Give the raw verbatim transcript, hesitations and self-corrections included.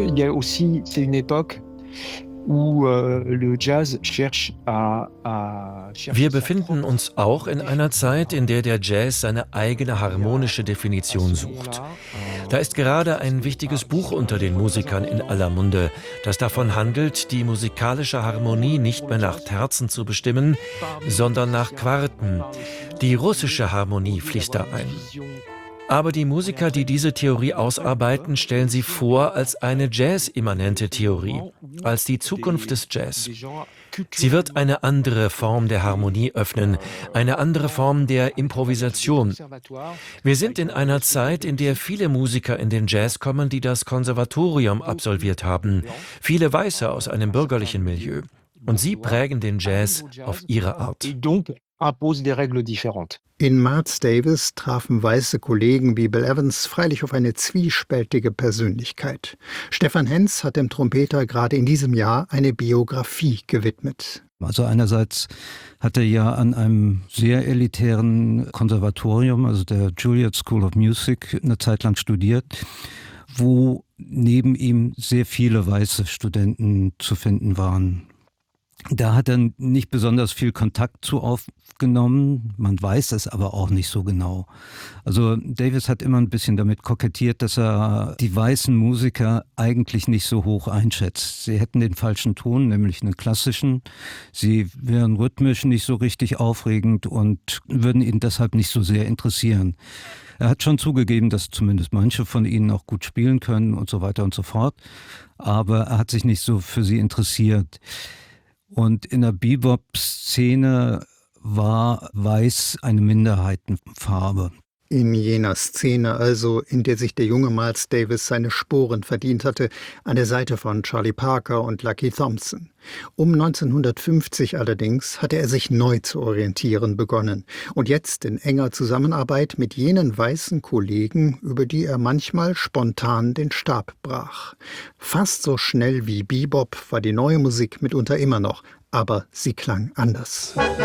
il y a aussi c'est une époque où, heu, le Jazz cherche à à chercher Wir sa befinden propre uns auch in einer Zeit, in der der Jazz seine eigene il y a harmonische à Definition ce sucht. moment-là Da un ist gerade quelque chose ein que wichtiges pas Buch unter jusqu'à den très Musikern in important, aller Munde, das davon heu, handelt, die musikalische pour Harmonie le pour nicht le mehr nach Jazz. Terzen zu bestimmen, Parmi les sondern nach musiciens, on Quarten. parle aussi Die d'harmonie. russische Au Harmonie lieu fließt d'avoir da une ein. division Aber die première Musiker, die règle, diese Theorie deuxième règle, ausarbeiten, il y a stellen sie aussi une vor différence als eine avec les Jazz-immanente c'est le Theorie, moment où als die Zukunft des des Jazz. des gens Sie wird culturellement eine andere Form der impliqués, Harmonie öffnen, heu, eine andere dans Form der avec un bagage de Improvisation. conservatoire, Wir bah, sind ils in vont aller einer se mettre Zeit, de in der musique viele Musiker in den Jazz kommen, die das Konservatorium beaucoup absolviert de haben, blancs, viele Weiße aus heu, einem d'un certain bürgerlichen milieu Milieu. Und sie bourgeois, prägen den arrivent Jazz au auf Jazz ihre et Art. donc imposent des règles différentes. In Miles Davis trafen weiße Kollegen wie Bill Evans freilich auf eine zwiespältige Persönlichkeit. Stefan Henz hat dem Trompeter gerade in diesem Jahr eine Biografie gewidmet. Also einerseits hat er ja an einem sehr elitären Konservatorium, also der Juilliard School of Music, eine Zeit lang studiert, wo neben ihm sehr viele weiße Studenten zu finden waren. Da hat er nicht besonders viel Kontakt zu aufgenommen, man weiß es aber auch nicht so genau. Also Davis hat immer ein bisschen damit kokettiert, dass er die weißen Musiker eigentlich nicht so hoch einschätzt. Sie hätten den falschen Ton, nämlich einen klassischen. Sie wären rhythmisch nicht so richtig aufregend und würden ihn deshalb nicht so sehr interessieren. Er hat schon zugegeben, dass zumindest manche von ihnen auch gut spielen können und so weiter und so fort. Aber er hat sich nicht so für sie interessiert. Und in der Bebop-Szene war Weiß eine Minderheitenfarbe. In jener Szene also, in der sich der junge Miles Davis seine Sporen verdient hatte, an der Seite von Charlie Parker und Lucky Thompson. Um neunzehnhundertfünfzig allerdings hatte er sich neu zu orientieren begonnen und jetzt in enger Zusammenarbeit mit jenen weißen Kollegen, über die er manchmal spontan den Stab brach. Fast so schnell wie Bebop war die neue Musik mitunter immer noch, aber sie klang anders.